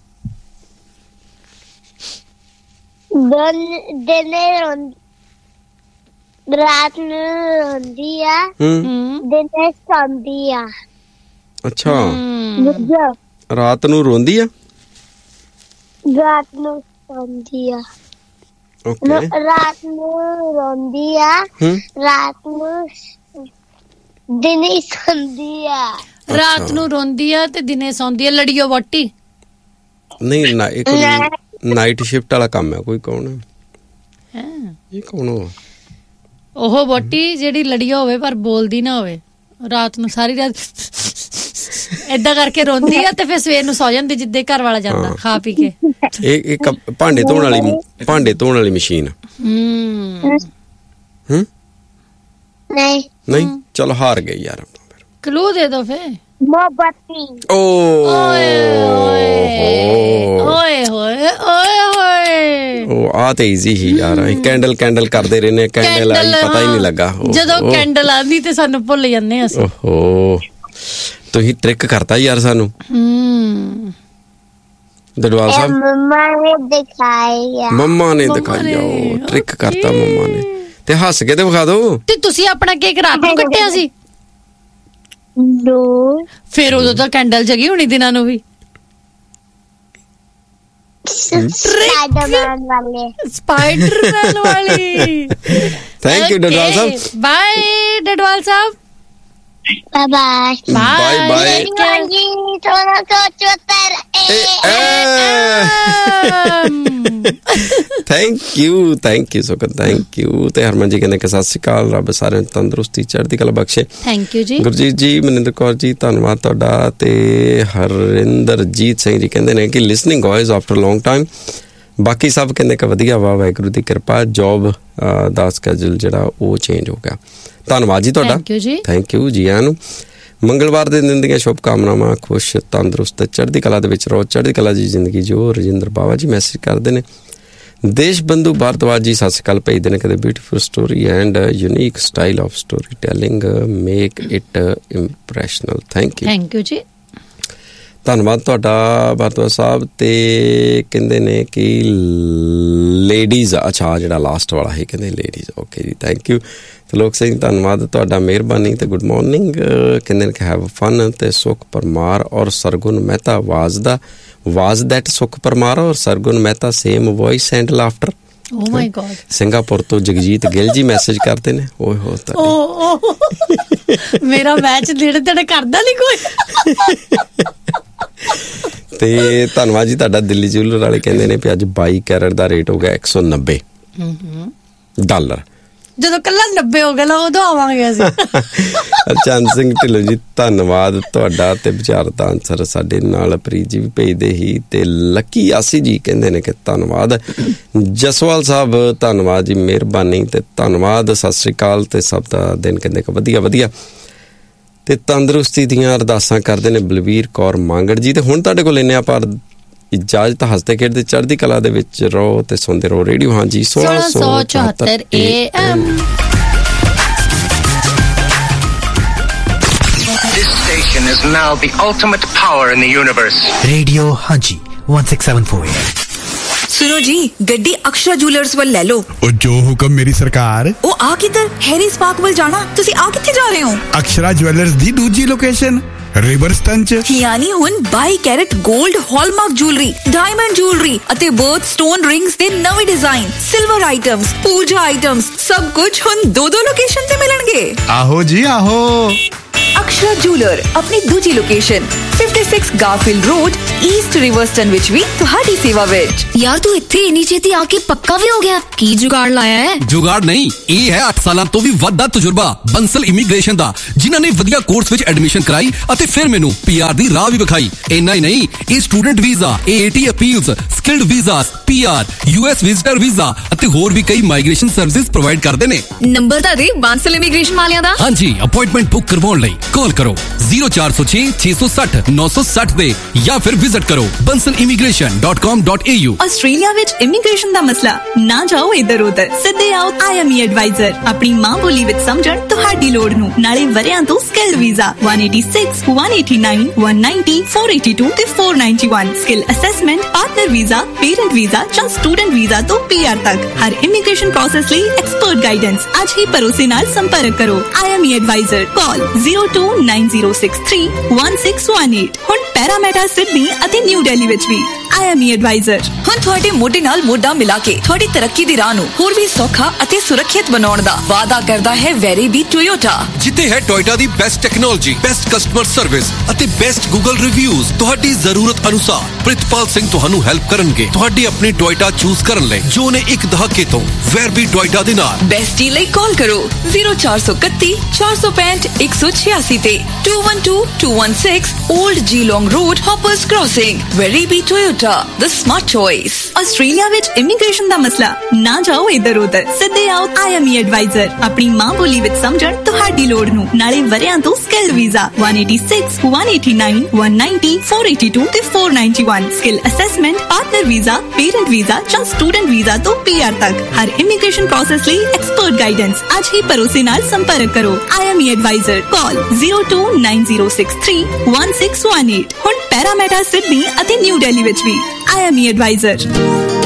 D: ਰਾਤ ਨੂੰ ਰੋਂਦੀ ਆ, ਦਿਨੇ ਸੌਂਦੀ ਆ।
A: ਅੱਛਾ, ਰਾਤ ਨੂੰ ਰੋਂਦੀ ਆ,
D: ਰਾਤ ਨੂੰ ਸੌਂਦੀ ਆ। ਰਾਤ ਨੂੰ ਰੋਂਦੀ ਆ, ਰਾਤ ਨੂੰ ਦਿਨੇ ਸੌਂਦੀ ਆ।
C: ਰਾਤ ਨੂੰ ਰੋਂਦੀ ਆ ਤੇ ਦਿਨੇ ਸੌਂਦੀ ਆ। ਲੜੀਓ ਵੋਟੀ?
A: ਨਹੀਂ, ਨਾਈਟ ਸ਼ਿਫਟ ਵਾਲਾ ਕੰਮ ਹੈ ਕੋਈ। ਕੌਣ ਹੈ ਇਹ? ਕੌਣ ਹੋ?
C: ਉਹ ਵੋਟੀ ਜਿਹੜੀ ਲੜੀਓ ਹੋਵੇ ਪਰ ਬੋਲਦੀ ਨਾ ਹੋਵੇ, ਰਾਤ ਨੂੰ ਸਾਰੀ ਰਾਤ ਏਦਾਂ ਕਰਕੇ ਰੋਂਦੀ ਆ ਤੇ ਫਿਰ ਸਵੇਰ ਨੂੰ ਸੌ ਜਾਂਦੀ ਜਿੱਦੇ ਘਰ ਵਾਲਾ ਜਾਂਦਾ ਖਾ ਪੀ ਕੇ।
A: ਇਹ ਭਾਂਡੇ ਧੋਣ ਵਾਲੀ ਮਸ਼ੀਨ। ਨਹੀਂ, ਚਲੋ ਹਾਰ ਗਈ ਯਾਰ।
C: ਕਲੂ ਦੇ ਦੋ ਫੇ।
D: ਮੋਮਬੱਤੀ।
A: ਉਹ ਆ ਤੇ ਈਜ਼ੀ ਹੀ ਯਾਰ। ਕੈਂਡਲ ਕਰਦੇ ਰਹਿੰਦੇ, ਕੈਂਡਲ ਆਈ ਪਤਾ ਹੀ ਨਹੀਂ ਲੱਗਾ।
C: ਜਦੋਂ ਕੈਂਡਲ ਆਂਦੀ ਤੇ ਸਾਨੂੰ ਭੁੱਲ ਜਾਂਦੇ ਅਸੀਂ।
A: ਓਹੋ, ਤੁਸੀਂ ਟ੍ਰਿਕ ਕਰਤਾ ਯਾਰ ਸਾਨੂੰ। ਦੜਵਾਲ ਸਾਹਿਬ ਮੰਮਾ ਨੇ ਦਿਖਾਇਆ, ਉਹ ਟ੍ਰਿਕ ਕਰਤਾ ਮੰਮਾ ਨੇ। ਤੇ ਹੱਸ ਕੇ ਤੇ ਵਿਖਾ ਦੋ। ਤੇ
C: ਤੁਸੀਂ ਆਪਣਾ ਕੇਕ ਰਾਤ ਨੂੰ ਕੱਟਿਆ ਸੀ? ਫਿਰ ਉਦੋਂ ਤਾਂ ਕੈਂਡਲ ਜਗੀ ਹੋਣੀ ਦਿਨਾਂ ਨੂੰ ਵੀ। ਸਪਾਈਡਰਮੈਨ ਵਾਲੀ।
A: Thank you Dadwal Sahib.
C: Bye Dadwal Sahib.
A: Bye. Thank you ਸੁਖਨ, thank you. ਤੇ ਹਰਮਨ ਜੀ ਕਹਿੰਦੇ ਕਿ ਸਤਿ ਸ਼੍ਰੀ ਅਕਾਲ, ਰੱਬ ਸਾਰਿਆਂ ਨੂੰ ਤੰਦਰੁਸਤੀ ਚੜ੍ਹਦੀ ਕਲਾ ਬਖਸ਼ੇ।
C: ਥੈਂਕ ਯੂ ਜੀ।
A: ਗੁਰਜੀਤ ਜੀ, ਮਨਿੰਦਰ ਕੌਰ ਜੀ, ਧੰਨਵਾਦ ਤੁਹਾਡਾ। ਤੇ ਹਰਿੰਦਰਜੀਤ ਸਿੰਘ ਜੀ ਕਹਿੰਦੇ ਨੇ ਕਿ listening voice after long time. ਬਾਕੀ ਸਭ ਕਹਿੰਦੇ ਕਿ ਵਧੀਆ ਵਾ, ਵਾਹਿਗੁਰੂ ਦੀ ਕਿਰਪਾ। ਜੋਬ ਦਾ ਸਕੈਜੂਲ ਜਿਹੜਾ ਉਹ ਚੇਂਜ ਹੋ ਗਿਆ। ਧੰਨਵਾਦ ਜੀ ਤੁਹਾਡਾ। ਥੈਂਕ ਯੂ ਜੀ ਆਇਆਂ ਨੂੰ। ਮੰਗਲਵਾਰ ਦੇ ਦਿਨ ਦੀਆਂ ਸ਼ੁਭ ਕਾਮਨਾਵਾਂ। ਖੁਸ਼, ਤੰਦਰੁਸਤ, ਚੜ੍ਹਦੀ ਕਲਾ ਦੇ ਵਿੱਚ ਰਹੋ। ਚੜ੍ਹਦੀ ਕਲਾ ਦੀ ਜ਼ਿੰਦਗੀ ਜੋ। ਰਜਿੰਦਰ ਬਾਵਾ ਜੀ ਮੈਸੇਜ ਕਰਦੇ ਨੇ। ਦੇਸ਼ ਬੰਧੂ ਭਾਰਤਵਾਜ ਜੀ ਸਤਿ ਸ਼੍ਰੀ ਅਕਾਲ ਭੇਜਦੇ ਨੇ। ਕਦੇ beautiful story and unique style of story telling make it ਇੰਪ੍ਰੈਸ਼ਨਲ। Thank you
C: ਜੀ।
A: ਧੰਨਵਾਦ ਤੁਹਾਡਾ ਭਾਰਤਵਾਜ ਸਾਹਿਬ। ਤੇ ਕਹਿੰਦੇ ਨੇ ਕਿ ਲੇਡੀਜ਼, ਅੱਛਾ ਜਿਹੜਾ ਲਾਸਟ ਵਾਲਾ ਹੈ ਕਹਿੰਦੇ ਲੇਡੀਜ਼। ਓਕੇ ਜੀ, ਥੈਂਕ ਯੂ। ਲੋਕ ਸਿੰਘ ਧੰਨਵਾਦ ਤੁਹਾਡਾ, ਮਿਹਰਬਾਨੀ ਤੇ ਗੁੱਡ ਮਾਰਨਿੰਗ। ਕਹਿੰਦੇ ਨੇ ਕਿ ਹੈਵ ਫਨ। ਤੇ ਸੁਖ ਪਰਮਾਰ ਔਰ ਸਰਗੁਣ ਮਹਿਤਾ ਵਾਜ਼ ਦੈਟ ਸੁਖ ਪਰਮਾਰ ਔਰ Sargun Mehta same voice and laughter.
C: O my god.
A: Singapore ਤੋਂ ਜਗਜੀਤ ਗਿੱਲ ਜੀ ਮੈਸੇਜ ਕਰਦੇ ਨੇ। ਓਏ ਹੋ
C: ਮੇਰਾ ਮੈਚ ਨੇੜੇ ਤੇੜੇ ਕਰਦਾ ਨਹੀਂ ਕੋਈ।
A: ਤੇ ਧੰਨਵਾਦ ਜੀ ਤੁਹਾਡਾ। ਦਿੱਲੀ ਜੂਲਰ ਵਾਲੇ ਕਹਿੰਦੇ ਨੇ ਵੀ ਅੱਜ 22 ਕੈਰਟ ਦਾ ਰੇਟ ਹੋ ਗਿਆ $190।
C: ਜਦੋਂ ਕੱਲਾ 90 ਹੋ ਗਿਆ ਉਦੋਂ ਆਵਾਂਗੇ ਅਸੀਂ।
A: ਚੰਦ ਸਿੰਘ ਢਿੱਲੋਂ ਜੀ ਧੰਨਵਾਦ ਤੁਹਾਡਾ। ਤੇ ਵਿਚਾਰ ਦਾ ਆਨਸਰ ਸਾਡੇ ਨਾਲ ਪ੍ਰੀਤ ਜੀ ਵੀ ਭੇਜਦੇ ਹੀ। ਤੇ ਲੱਕੀ ਆਸੀ ਜੀ ਕਹਿੰਦੇ ਨੇ ਕਿ ਧੰਨਵਾਦ। ਜਸਵਾਲ ਸਾਹਿਬ ਧੰਨਵਾਦ ਜੀ, ਮਿਹਰਬਾਨੀ ਤੇ ਧੰਨਵਾਦ। ਸਤਿ ਸ਼੍ਰੀ ਅਕਾਲ। ਤੇ ਸਭ ਦਾ ਦਿਨ ਕਹਿੰਦੇ ਕਿ ਵਧੀਆ ਤੇ ਤੰਦਰੁਸਤੀ ਦੀਆਂ ਅਰਦਾਸਾਂ ਕਰਦੇ ਨੇ ਬਲਵੀਰ ਕੌਰ ਮਾਂਗੜ ਜੀ। ਤੇ ਹੁਣ ਤੁਹਾਡੇ ਕੋਲ ਇੰਨੇ ਆਪਾਂ ਇਜਾਜ਼ਤ। ਹੱਸਦੇ ਖੇਡਦੇ ਚੜ੍ਹਦੀ ਕਲਾ ਦੇ ਵਿੱਚ ਰਹੋ ਤੇ ਸੁਣਦੇ ਰਹੋ ਰੇਡੀਓ। ਹਾਂਜੀ 1674 AM।
E: This station is now the ultimate power in the universe.
F: Radio Hanji 1674 AM।
G: सुनो जी, गड्डी अक्षरा ज्वेलर्स ਵੱਲ ਲੈ ਲਓ।
H: ਉਹ ਜੋ ਹੁਕਮ ਮੇਰੀ ਸਰਕਾਰ।
G: ਉਹ ਆ ਕਿੱਧਰ? ਹੈਰੀ ਸਪਾਰਕ ਵੱਲ ਜਾਣਾ। ਤੁਸੀਂ ਆ ਕਿੱਥੇ ਜਾ ਰਹੇ ਹੋ?
H: ਅਕਸ਼ਰਾ ਜੁਐਲਰਸ ਦੀ ਦੂਜੀ ਲੋਕੇਸ਼ਨ ਰਿਵਰਸਟਨ ਚ
G: ਯਾਨੀ ਹੁਣ 22 ਕੈਰਟ 골ਡ ਹਾਲਮਾਰਕ ਜੁਐਲਰੀ, ਡਾਇਮੰਡ ਜੁਐਲਰੀ ਅਤੇ ਬਰਥ ਸਟੋਨ ਰਿੰਗਸ ਦੇ ਨਵੇਂ ਡਿਜ਼ਾਈਨ, ਸਿਲਵਰ ਆਈਟਮਸ, ਪੂਜਾ ਆਈਟਮਸ, ਸਭ ਕੁਝ ਹੁਣ 2 ਲੋਕੇਸ਼ਨ ਤੇ ਮਿਲਣਗੇ।
H: ਆਹੋ ਜੀ ਆਹੋ।
G: ਅਕਸ਼ਰਾ ਜੂਲਰ ਆਪਣੀ ਦੂਜੀ ਲੋਕੇਸ਼ਨ 56 ਗਾਰਫੀਲਡ ਰੋਡ, ਈਸਟ ਰਿਵਰਸਟਨ ਵਿੱਚ ਵੀ ਤੁਹਾਡੀ ਸੇਵਾ ਵਿੱਚ।
I: ਯਾਰ ਤੂੰ ਇੱਥੇ ਇੰਨੀ ਛੇਤੀ ਆ ਕੇ ਪੱਕਾ ਵੀ ਹੋ ਗਿਆ, ਕੀ ਜੁਗਾੜ ਲਾਇਆ ਹੈ?
J: ਜੁਗਾੜ ਨਹੀਂ, ਇਹ ਹੈ 8 ਸਾਲਾਂ ਤੋਂ ਵੀ ਵੱਧ ਦਾ ਤਜਰਬਾ ਬੰਸਲ ਇਮੀਗ੍ਰੇਸ਼ਨ ਦਾ, ਜਿਨ੍ਹਾਂ ਨੇ ਵਧੀਆ ਕੋਰਸ ਵਿੱਚ ਐਡਮਿਸ਼ਨ ਕਰਾਈ ਅਤੇ ਫਿਰ ਮੈਨੂੰ PR ਦੀ ਰਾਹ ਵੀ ਵਿਖਾਈ। ਇੰਨਾ ਹੀ ਨਹੀਂ, ਇਹ student visa, AAT appeals, skilled visas, PR, US visitor visa ਅਤੇ ਹੋਰ ਵੀ ਕਈ ਮਾਈਗ੍ਰੇਸ਼ਨ ਸਰਵਿਸਿਜ਼ ਪ੍ਰੋਵਾਈਡ ਕਰਦੇ ਨੇ।
I: ਨੰਬਰ ਤਾਂ ਦੇ ਬੰਸਲ ਇਮੀਗ੍ਰੇਸ਼ਨ ਵਾਲਿਆਂ ਦਾ।
J: ਹਾਂਜੀ, ਅਪਾਇੰਟਮੈਂਟ ਬੁੱਕ ਕਰਵਾਉਣ ਲਈ ਕਾਲ ਕਰੋ 0406 660 960 ਦੇ ਜਾਂ ਫਿਰ ਵਿਜ਼ਿਟ ਕਰੋ bansalimigration.com.au।
K: ਆਸਟ੍ਰੇਲੀਆ ਵਿੱਚ ਇਮੀਗ੍ਰੇਸ਼ਨ ਦਾ ਮਸਲਾ ਨਾ ਜਾਓ ਇੱਧਰ ਉੱਧਰ, ਸਿੱਧੇ ਆਓ IME ਐਡਵਾਈਜ਼ਰ, ਆਪਣੀ ਮਾਂ ਬੋਲੀ ਵਿੱਚ ਸਮਝਣ ਤੁਹਾਡੀ ਲੋੜ ਨੂੰ। ਨਾਲੇ ਵਰਿਆਂ ਤੋਂ ਸਕਿਲਡ ਵੀਜ਼ਾ 186, 189, 190, 482 ਤੇ 491, skill assessment, partner visa, parent visa ਜਾਂ ਸਟੂਡੈਂਟ ਵੀਜ਼ਾ ਤੋਂ PR ਤੱਕ ਹਰ ਇਮੀਗ੍ਰੇਸ਼ਨ ਪ੍ਰੋਸੈਸ ਲਈ ਐਕਸਪਰਟ ਗਾਈਡੈਂਸ। ਅੱਜ ਹੀ ਭਰੋਸੇ ਨਾਲ ਸੰਪਰਕ ਕਰੋ IME ਐਡਵਾਈਜ਼ਰ, ਕਾਲ 0290631618। ਹੁਣ ਪੈਰਾਮੈਟਾ ਸਿਡਨੀ ਅਤੇ ਨਿਊ ਦਿੱਲੀ ਵਿੱਚ ਵੀ IME ਐਡਵਾਈਜ਼ਰ।
G: ਹੁਣ ਤੁਹਾਡੇ ਮੋਢੇ ਨਾਲ ਮੋਢਾ ਮਿਲਾ ਕੇ ਤੁਹਾਡੀ ਤਰੱਕੀ ਦੀ ਰਾਹ ਨੂੰ ਹੋਰ ਵੀ ਸੌਖਾ ਅਤੇ ਸੁਰੱਖਿਅਤ ਬਣਾਉਣ ਦਾ ਵਾਅਦਾ ਕਰਦਾ ਹੈ ਵੈਰੀਬੀ ਟੋਯੋਟਾ,
J: ਜਿੱਥੇ ਹੈ ਟੋਇਟਾ ਦੀ best technology, best customer service ਅਤੇ ਬੈਸਟ ਗੂਗਲ ਰਿਵਿਊਜ਼। ਤੁਹਾਡੀ ਜ਼ਰੂਰਤ ਅਨੁਸਾਰ ਪ੍ਰਿਤਪਾਲ ਸਿੰਘ ਤੁਹਾਨੂੰ ਹੈਲਪ ਕਰਨਗੇ ਤੁਹਾਡੀ ਆਪਣੀ ਟੋਇਟਾ ਚੂਜ਼ ਕਰਨ ਲਈ, ਜੋ ਨੇ ਇੱਕ ਦਹਾਕੇ ਤੋਂ ਵੈਰਬੀ ਟੋਇਟਾ ਦੇ ਨਾਲ।
G: ਬੈਸਟ ਡੀਲ ਲਈ ਕਾਲ ਕਰੋ 0431 465 186 ਤੇ 212-216 Old Geelong Road, Hoppers Crossing। ਵੈਰੀਬੀ Toyota, the smart choice।
K: Australia ਵਿੱਚ ਇਮੀਗ੍ਰੇਸ਼ਨ ਦਾ ਮਸਲਾ ਨਾ ਜਾਓ ਇੱਧਰ ਉੱਧਰ, ਸਿੱਧੇ ਆਓ IME ਐਡਵਾਈਜ਼ਰ, ਆਪਣੀ ਮਾਂ ਬੋਲੀ ਵਿੱਚ ਸਮਝਣ ਤੁਹਾਡੀ ਲੋੜ ਨੂੰ। ਨਾਲੇ ਵਰਿਆਂ ਤੋਂ ਸਕਿਲਡ ਵੀਜ਼ਾ 186, 189, 190, 482 ਤੇ 491, skill assessment, partner visa, parent visa ਜਾਂ ਸਟੂਡੈਂਟ ਵੀਜ਼ਾ ਤੋਂ PR ਤੱਕ ਹਰ ਇਮੀਗ੍ਰੇਸ਼ਨ ਪ੍ਰੋਸੈਸ ਲਈ ਐਕਸਪਰਟ ਗਾਈਡੈਂਸ। ਅੱਜ ਹੀ ਭਰੋਸੇ ਨਾਲ ਸੰਪਰਕ ਕਰੋ IME ਐਡਵਾਈਜ਼ਰ, ਕਾਲ 0290631618। ਹੁਣ ਪੈਰਾਮੈਟਾ ਸਿਡਨੀ ਅਤੇ ਨਿਊ ਦਿੱਲੀ ਵਿੱਚ ਵੀ IME ਐਡਵਾਈਜ਼ਰ।